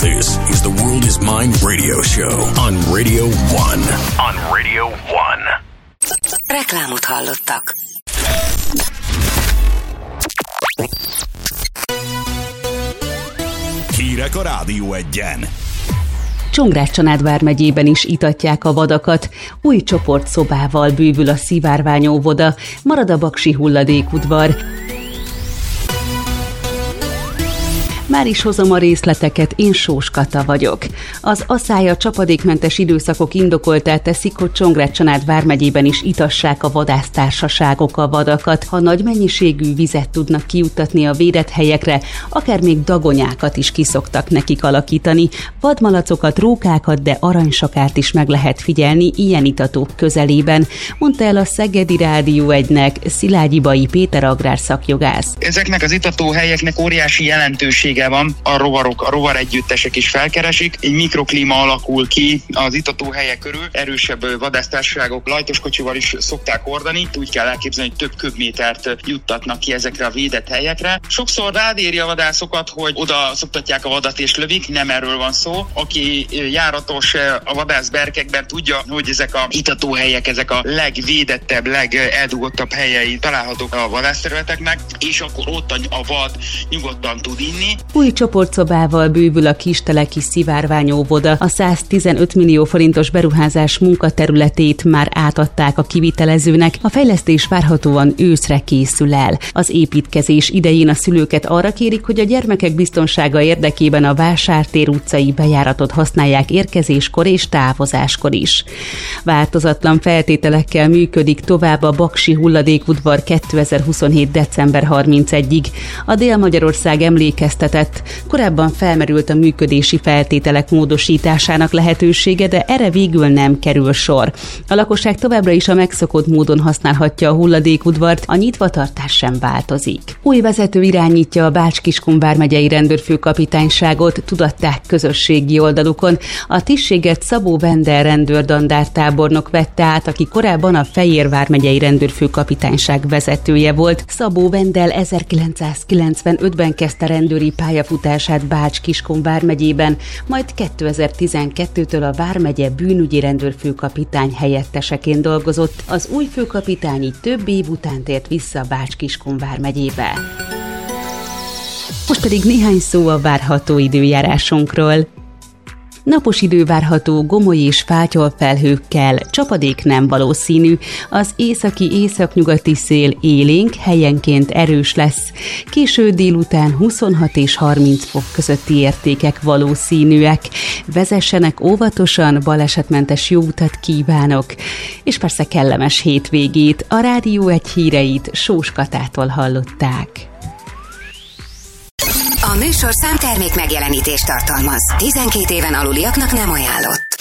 This is the World is Mine radio show on Radio 1. On Radio 1. Reklámot hallottak. Hírek a Rádió 1-en. Csongrád-Csanád vármegyében is itatják a vadakat. Új csoportszobával bővül a szivárványóvoda, marad a baksi hulladékudvar. Már is hozom a részleteket, én Sós Kata vagyok. Az asszály csapadékmentes időszakok indokoltá teszik, hogy Csongrád-Csanád vármegyében is itassák a vadásztársaságok a vadakat. Ha nagy mennyiségű vizet tudnak kijuttatni a védett helyekre, akár még dagonyákat is kiszoktak nekik alakítani. Vadmalacokat, rókákat, de aranysakárt is meg lehet figyelni ilyen itatók közelében, mondta el a Szegedi Rádió 1-nek Szilágyi Péter agrárszakjogász. Ezeknek az itatóhelyeknek óriási jelentősége van, a rovar együttesek is felkeresik, egy mikroklíma alakul ki az itatóhelyek körül, erősebb vadásztársaságok lajtoskocsival is szokták hordani, úgy kell elképzelni, hogy több köbmétert juttatnak ki ezekre a védett helyekre. Sokszor rádéri a vadászokat, hogy oda szoktatják a vadat és lövik, nem erről van szó. Aki járatos a vadászberkekben tudja, hogy ezek a itatóhelyek, ezek a legvédettebb, legeldugottabb helyei találhatók a vadászterületeknek, és akkor ott a vad nyugodtan tud inni. Új csoportszobával bővül a Kisteleki szivárványóvoda. A 115 millió forintos beruházás munkaterületét már átadták a kivitelezőnek. A fejlesztés várhatóan őszre készül el. Az építkezés idején a szülőket arra kérik, hogy a gyermekek biztonsága érdekében a Vásártér utcai bejáratot használják érkezéskor és távozáskor is. Változatlan feltételekkel működik tovább a baksi hulladékudvar 2027. december 31-ig. A Dél-Magyarország emlékeztetett, korábban felmerült a működési feltételek módosításának lehetősége, de erre végül nem kerül sor. A lakosság továbbra is a megszokott módon használhatja a hulladékudvart, a nyitvatartás sem változik. Új vezető irányítja a Bács-Kiskun vármegyei rendőrfőkapitányságot, tudatták közösségi oldalukon. A tisztséget Szabó Vendel rendőrdandártábornok vette át, aki korábban a Fejér vármegyei rendőrfőkapitányság vezetője volt. Szabó Vendel 1995-ben kezdte rendőri pályafutását Bács-Kiskun vármegyében, majd 2012-től a vármegye bűnügyi rendőrfőkapitány helyetteseként dolgozott. Az új főkapitány így több év után tért vissza Bács-Kiskun vármegyébe. Most pedig néhány szó a várható időjárásunkról. Napos idő várható gomoly és fátyol felhőkkel, csapadék nem valószínű, az északi-északnyugati szél élénk, helyenként erős lesz. Késő délután 26 és 30 fok közötti értékek valószínűek. Vezessenek óvatosan, balesetmentes jó utat kívánok, és persze kellemes hétvégét. A Rádió 1 híreit Sós Katától hallották. A műsorszám termék megjelenítést tartalmaz. 12 éven aluliaknak nem ajánlott.